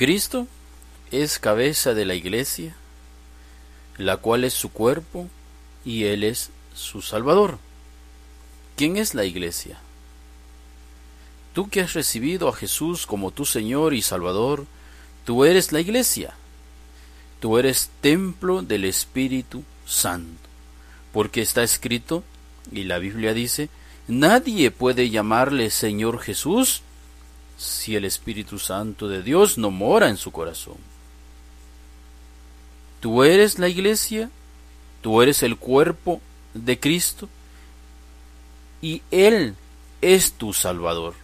Cristo es cabeza de la iglesia, la cual es su cuerpo, y Él es su Salvador. ¿Quién es la iglesia? Tú que has recibido a Jesús como tu Señor y Salvador, tú eres la iglesia. Tú eres templo del Espíritu Santo, porque está escrito, y la Biblia dice, nadie puede llamarle Señor Jesús si el Espíritu Santo de Dios no mora en su corazón. Tú eres la iglesia, tú eres el cuerpo de Cristo, y Él es tu Salvador.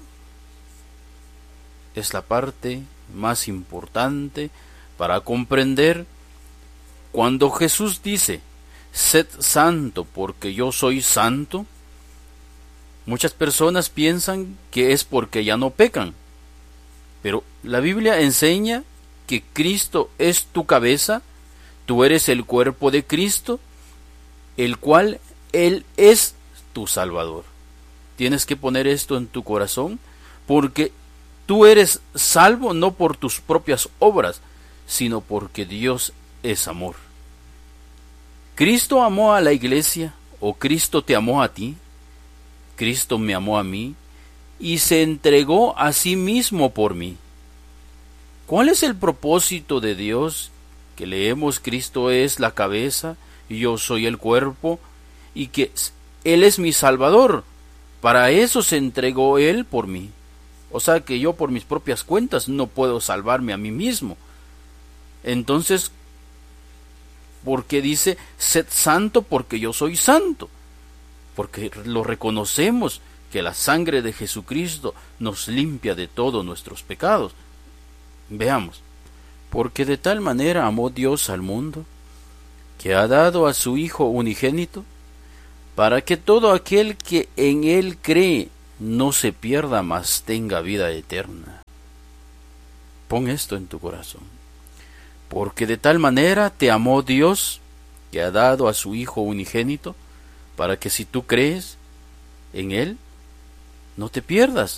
Es la parte más importante para comprender cuando Jesús dice, sed santo porque yo soy santo. Muchas personas piensan que es porque ya no pecan, pero la Biblia enseña que Cristo es tu cabeza, tú eres el cuerpo de Cristo, el cual Él es tu Salvador. Tienes que poner esto en tu corazón, porque tú eres salvo no por tus propias obras, sino porque Dios es amor. Cristo amó a la iglesia, o Cristo te amó a ti. Cristo me amó a mí y se entregó a sí mismo por mí. ¿Cuál es el propósito de Dios? Que leemos, Cristo es la cabeza y yo soy el cuerpo, y que Él es mi Salvador. Para eso se entregó Él por mí. O sea que yo por mis propias cuentas no puedo salvarme a mí mismo. Entonces, ¿por qué dice, sed santo porque yo soy santo? Porque lo reconocemos, que la sangre de Jesucristo nos limpia de todos nuestros pecados. Veamos, porque de tal manera amó Dios al mundo, que ha dado a su Hijo unigénito, para que todo aquel que en Él cree no se pierda, mas tenga vida eterna. Pon esto en tu corazón. Porque de tal manera te amó Dios, que ha dado a su Hijo unigénito, para que si tú crees en Él, no te pierdas,